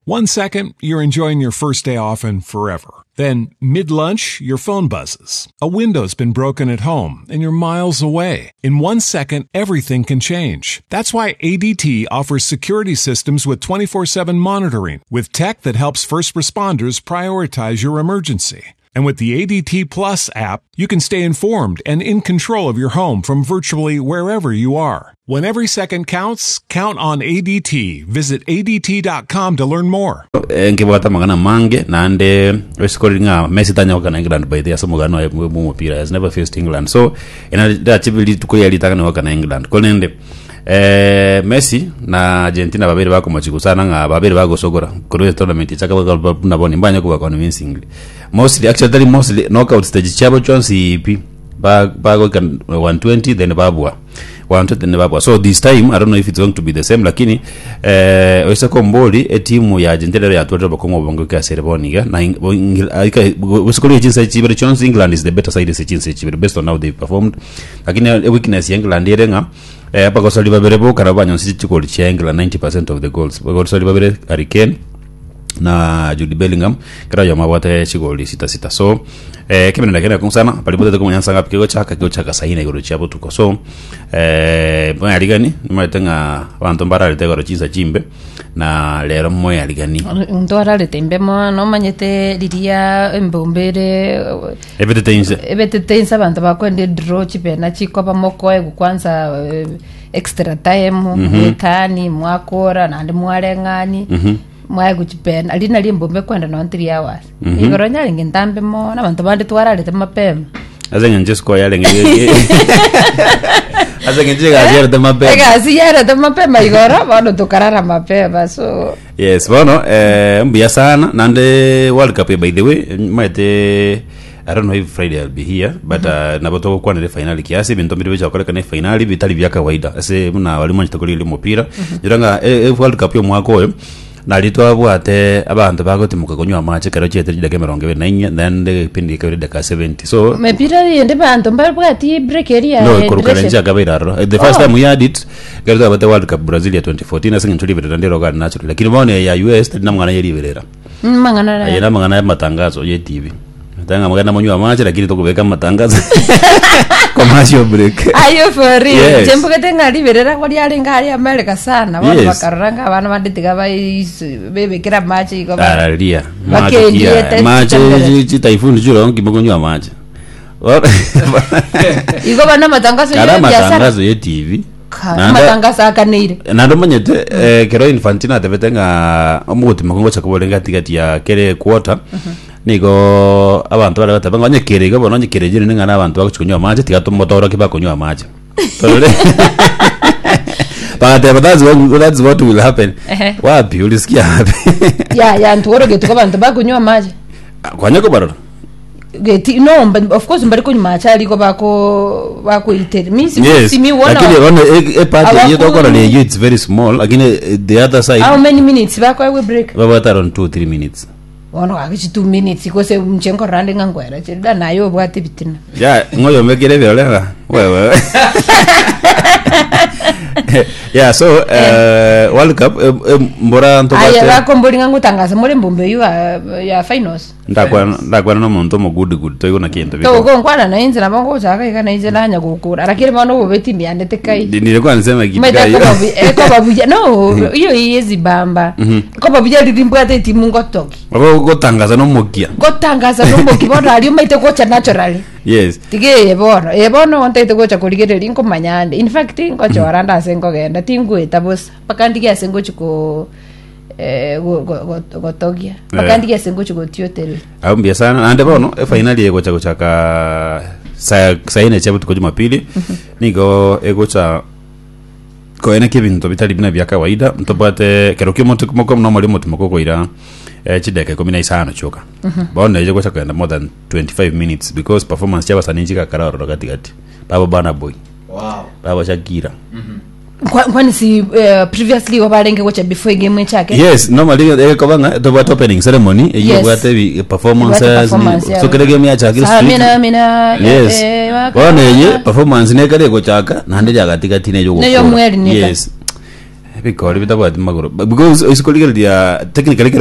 1 second, you're enjoying your first day off and forever. Then, mid-lunch, your phone buzzes. A window's been broken at home and you're miles away. In 1 second, everything can change. That's why ADT offers security systems with 24/7 monitoring, with tech that helps first responders prioritize your emergency. And with the ADT Plus app, you can stay informed and in control of your home from virtually wherever you are. When every second counts, count on ADT. Visit ADT.com to learn more. Ngibata magana mange nande wesikolinga Messi tanya wakana England by the asomugano mu pira has never faced England. So ina that ability to kuya litaka wakana England. Kolende Messi na Argentina babiri bako machikusana nga babiri bako sogora kuri tournament chaka na boni mbanya kuba convincingly. Mostly knockout stage chabo chonsi ipi bago kan 120 then babwa 120 then babwa. So this time I don't know if it's going to be the same lakini wesako mboli timu ya Argentina ya tuwa bakongo bongo ka ceremony ga na wesikoli jinsi chibere chonsi England is the better side is jinsi chibere based on how they performed lakini weakness ya England yerenga hapa kwa sababu berebo karabanya sisi chikoli cha England 90% of the goals kwa sababu bere Harry Kane na Jude Bellingham kira ya mabwate chigoli 6-6. So kimene ndakena kunsana palipote ko munyansa ngapi kiko chaka saina igoro chabo tuko. So bwana aligani nimatenga abantu mbarale tegoro chiza chimbe na lero moya aligani ndora letembe mo no manyete liria embombere ebetetensa abantu bakwende draw chipena chikopa mokoe kwanza extra time mwekani mwakora na ndi mwalengani mwae kuchipena alina limbombe kwenda no 3 hours igoronya lingentambe mo na bantu bandi twaralete mapema azenye njesko yale ngeye azenye njega yale de mapema ega yale de mapema igoro bado tukarara mapema. So yes bono mbia sana nande World Cup by the way maite I don't know if Friday I'll be here but naboto kwa na finali kiasi bintu mbili becha koleka na finali vitali vya kawaida ase muna walimu chitokoli ile mupira jiranga World Cup yo mwako nalitwa bwate abantu bagotimuka kunywa match karo chete dake 24 then the pindi ka daka 70. So mepira yende bantu mbabwati break area no korukalenja kabiraro the first time we had it garza bate World Cup Brazil ya 2014 asinga ntulibere ndero ga natural lakini bone ya US namangana yeliberera mangana ya matangazo ya TV tanga magana monywa match lakini tokubeka matangazo commercial break ayo for real jembo ketenga liberera kwa yale ngari America sana watu bakaranga abana banditiga bebe kira match iko baralia match typhoon juro ngimonywa match iko bana matangazo ya matangazo ya TV matangazo akanire nando manyete kero Infantino atebetenga omuti makongo chakubolenga tikati ya kere quarter niko abantu bari batabanga nyekerega bono nyekereje ninga abantu bakunywa amaje tigato motoro kibakunywa amaje but that's what will happen wapi ulisikia hapi ya ntoro getuko abantu bakunywa amaje kwanyako barora geti no but of course mbari kunywa amaje aliko bako itermisi simi wona lakini one part yedo kora le it's very small lakini the other side how many minutes bako we break baba taron 2-3 minutes ono akichi 2 minutes kose mchengo rande ngangwera chida nayo bwati bitina ya ngoyo mekere vyolela wewe yeah. So World Cup mbora ntobate aya bakomboli ngangutangaza muri mbombe ya finals ndakwana no muntu mo good toyo na kintu biko to gonkwana na inze nabango chaka ikana inze nanya gukura arakire bano bobeti miandete kai ndire kwa nsema gigai eko babuja no iyo yezi bamba ko babuja ridimbwate timu ngotoki babo gotangaza no mokia bono ali umaite gocha naturally yes tige ebono ontaite gocha kuligere linko manyande in fact ngocha waranda sengo genda tingueta bos pakandikia sengo chiko gotogia pakandikia sengo chiko tiotel ambia sana ande bono finali ego chaka saine chabutu ko Jumapili niko ego cha ko ene Kevin to bitali bina bya kawaida mtobate keroke moto kumoko no mali moto moko ira chideke 15 choka bono ije go chaka more than 25 minutes because performance chaba saninjika kararo katikati baba bana boy wow baba Shakira kwani si previously wabalenge gocha before game chake yes normally ekobanga to what opening ceremony you got performances so kile game ya chake mina yes bono ye performance ne kale gochaka nande jaga tikati ne jogo yes bikori bitabwati maguru because isikoliga dia technically